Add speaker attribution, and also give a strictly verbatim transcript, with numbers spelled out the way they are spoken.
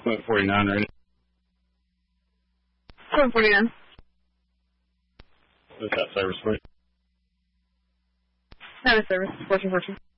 Speaker 1: seven forty-nine, right?
Speaker 2: seven forty-nine.
Speaker 1: What's that service for?
Speaker 2: Not a service. fourteen fourteen.